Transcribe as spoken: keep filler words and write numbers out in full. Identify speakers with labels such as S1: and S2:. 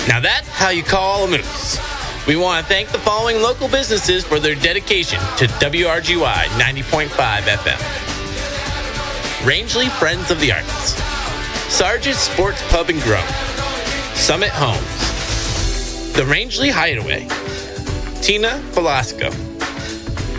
S1: Now that's how you call a moose. We want to thank the following local businesses for their dedication to W R G Y ninety point five F M. Rangeley Friends of the Arts. Sarge's Sports Pub and Grill. Summit Homes. The Rangeley Hideaway. Tina Velasco.